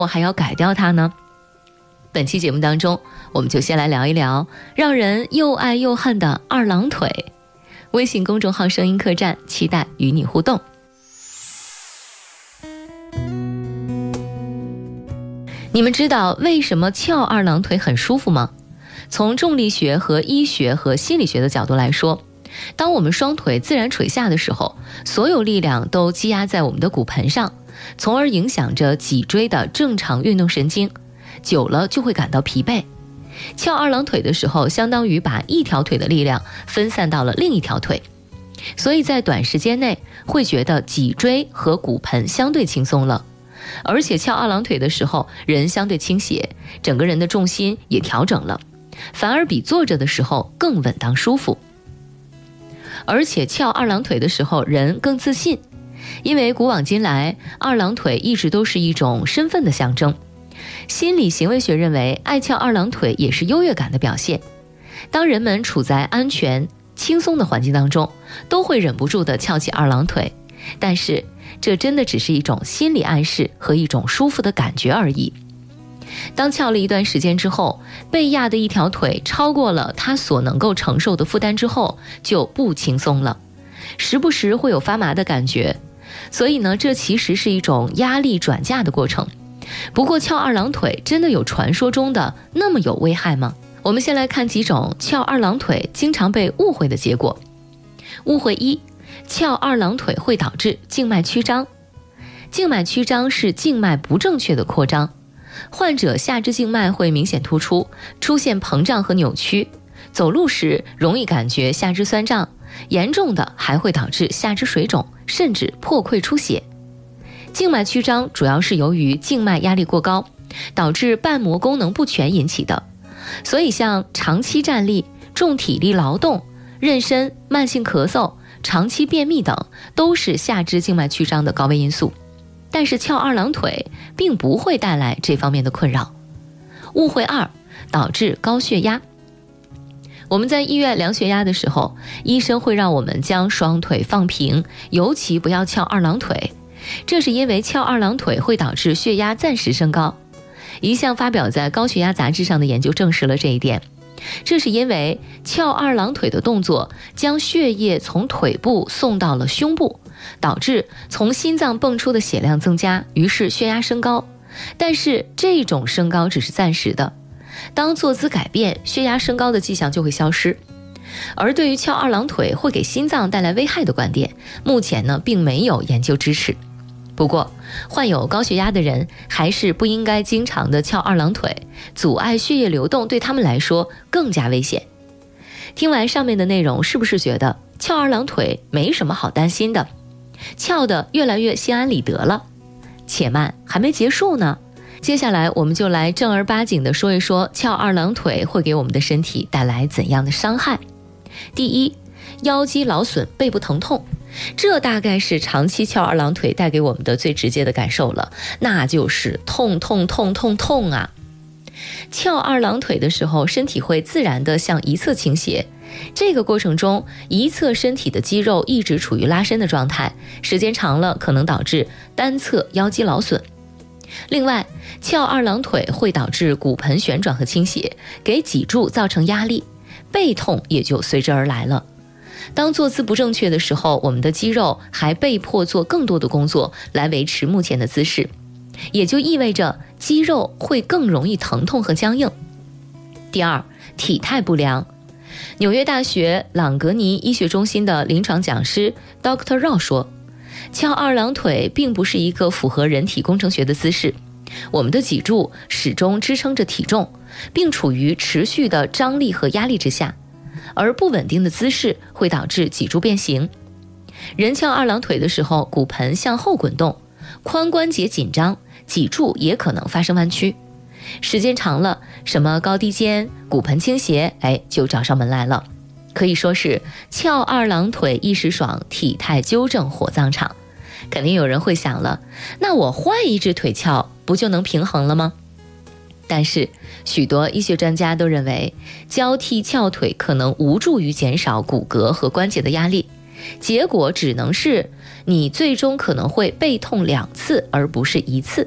我还要改掉它呢？本期节目当中，我们就先来聊一聊让人又爱又恨的二郎腿。微信公众号声音客栈，期待与你互动。你们知道为什么翘二郎腿很舒服吗？从重力学和医学和心理学的角度来说，当我们双腿自然垂下的时候，所有力量都积压在我们的骨盆上，从而影响着脊椎的正常运动神经，久了就会感到疲惫。翘二郎腿的时候，相当于把一条腿的力量分散到了另一条腿，所以在短时间内会觉得脊椎和骨盆相对轻松了。而且翘二郎腿的时候，人相对倾斜，整个人的重心也调整了，反而比坐着的时候更稳当舒服。而且翘二郎腿的时候，人更自信，因为古往今来，二郎腿一直都是一种身份的象征。心理行为学认为，爱翘二郎腿也是优越感的表现。当人们处在安全、轻松的环境当中，都会忍不住地翘起二郎腿，但是这真的只是一种心理暗示和一种舒服的感觉而已。当翘了一段时间之后，被压的一条腿超过了他所能够承受的负担之后，就不轻松了，时不时会有发麻的感觉。所以呢，这其实是一种压力转嫁的过程。不过翘二郎腿真的有传说中的那么有危害吗？我们先来看几种翘二郎腿经常被误会的结果。误会一，翘二郎腿会导致静脉曲张。静脉曲张是静脉不正确的扩张，患者下肢静脉会明显突出，出现膨胀和扭曲，走路时容易感觉下肢酸胀，严重的还会导致下肢水肿，甚至破溃出血。静脉曲张主要是由于静脉压力过高，导致瓣膜功能不全引起的，所以像长期站立、重体力劳动、妊娠、慢性咳嗽、长期便秘等都是下肢静脉曲张的高危因素。但是翘二郎腿并不会带来这方面的困扰。误会二，导致高血压。我们在医院量血压的时候，医生会让我们将双腿放平，尤其不要翘二郎腿。这是因为翘二郎腿会导致血压暂时升高。一项发表在高血压杂志上的研究证实了这一点。这是因为翘二郎腿的动作将血液从腿部送到了胸部，导致从心脏泵出的血量增加，于是血压升高。但是这种升高只是暂时的，当坐姿改变，血压升高的迹象就会消失。而对于翘二郎腿会给心脏带来危害的观点，目前呢并没有研究支持。不过患有高血压的人还是不应该经常的翘二郎腿，阻碍血液流动对他们来说更加危险。听完上面的内容，是不是觉得翘二郎腿没什么好担心的？翘得越来越心安理得了？且慢，还没结束呢。接下来我们就来正儿八经的说一说翘二郎腿会给我们的身体带来怎样的伤害。第一，腰肌劳损，背部疼痛。这大概是长期翘二郎腿带给我们的最直接的感受了，那就是痛痛痛痛痛啊！翘二郎腿的时候，身体会自然的向一侧倾斜，这个过程中一侧身体的肌肉一直处于拉伸的状态，时间长了可能导致单侧腰肌劳损。另外，翘二郎腿会导致骨盆旋转和倾斜，给脊柱造成压力，背痛也就随之而来了。当坐姿不正确的时候，我们的肌肉还被迫做更多的工作来维持目前的姿势，也就意味着肌肉会更容易疼痛和僵硬。第二，体态不良。纽约大学朗格尼医学中心的临床讲师 Dr. Rao 说，翘二郎腿并不是一个符合人体工程学的姿势，我们的脊柱始终支撑着体重，并处于持续的张力和压力之下，而不稳定的姿势会导致脊柱变形。人翘二郎腿的时候，骨盆向后滚动，髋关节紧张，脊柱也可能发生弯曲。时间长了，什么高低肩、骨盆倾斜，就找上门来了。可以说是翘二郎腿一时爽，体态纠正火葬场。肯定有人会想了，那我换一只腿翘，不就能平衡了吗？但是许多医学专家都认为，交替翘腿可能无助于减少骨骼和关节的压力，结果只能是你最终可能会背痛2次而不是1次。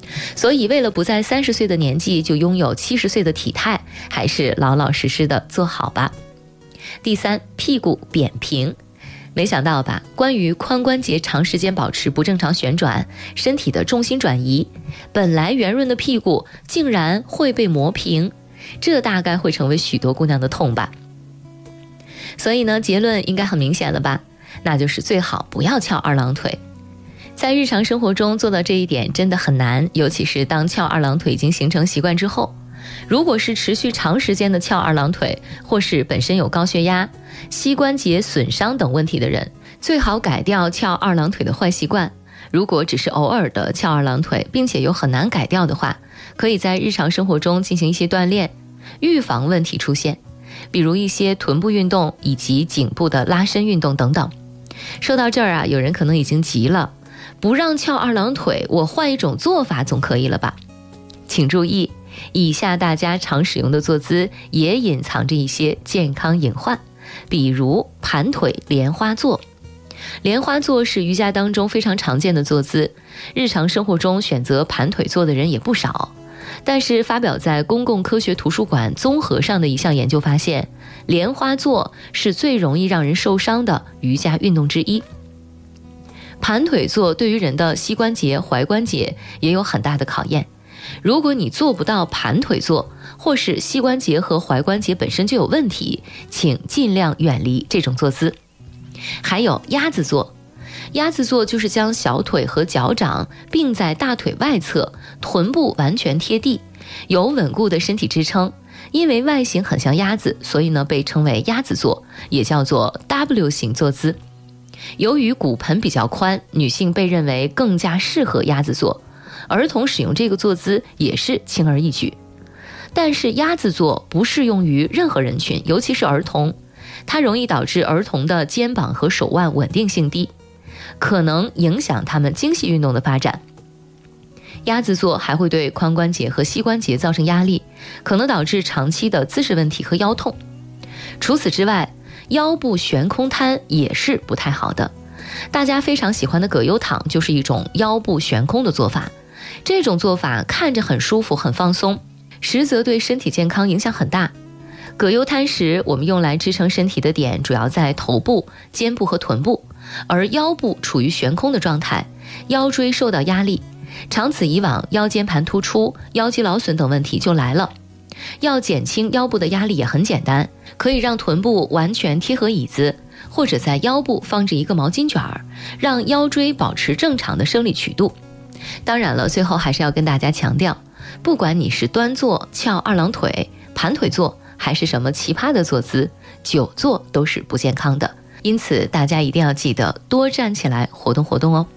所以为了不在30岁的年纪就拥有70岁的体态，还是老老实实的做好吧。第3，屁股扁平。没想到吧，关于髋关节长时间保持不正常旋转，身体的重心转移，本来圆润的屁股竟然会被磨平，这大概会成为许多姑娘的痛吧。所以呢，结论应该很明显了吧，那就是最好不要翘二郎腿。在日常生活中做到这一点真的很难，尤其是当翘二郎腿已经形成习惯之后。如果是持续长时间的翘二郎腿，或是本身有高血压、膝关节损伤等问题的人，最好改掉翘二郎腿的坏习惯。如果只是偶尔的翘二郎腿，并且又很难改掉的话，可以在日常生活中进行一些锻炼，预防问题出现，比如一些臀部运动以及颈部的拉伸运动等等。说到这儿啊，有人可能已经急了，不让翘二郎腿，我换一种做法总可以了吧？请注意，以下大家常使用的坐姿也隐藏着一些健康隐患，比如盘腿莲花坐。莲花坐是瑜伽当中非常常见的坐姿，日常生活中选择盘腿坐的人也不少。但是发表在公共科学图书馆综合上的一项研究发现，莲花坐是最容易让人受伤的瑜伽运动之一。盘腿坐对于人的膝关节、踝关节也有很大的考验。如果你做不到盘腿坐，或是膝关节和踝关节本身就有问题，请尽量远离这种坐姿。还有鸭子坐，鸭子坐就是将小腿和脚掌并在大腿外侧，臀部完全贴地，有稳固的身体支撑。因为外形很像鸭子，所以呢被称为鸭子坐，也叫做 W 型坐姿。由于骨盆比较宽，女性被认为更加适合鸭子坐，儿童使用这个坐姿也是轻而易举。但是鸭子坐不适用于任何人群，尤其是儿童，它容易导致儿童的肩膀和手腕稳定性低，可能影响他们精细运动的发展。鸭子坐还会对髋关节和膝关节造成压力，可能导致长期的姿势问题和腰痛。除此之外，腰部悬空摊也是不太好的。大家非常喜欢的葛优躺就是一种腰部悬空的做法，这种做法看着很舒服很放松，实则对身体健康影响很大。葛优瘫时，我们用来支撑身体的点主要在头部、肩部和臀部，而腰部处于悬空的状态，腰椎受到压力，长此以往，腰间盘突出、腰肌劳损等问题就来了。要减轻腰部的压力也很简单，可以让臀部完全贴合椅子，或者在腰部放置一个毛巾卷儿，让腰椎保持正常的生理曲度。当然了，最后还是要跟大家强调，不管你是端坐、翘二郎腿、盘腿坐，还是什么奇葩的坐姿，久坐都是不健康的。因此大家一定要记得多站起来活动活动哦。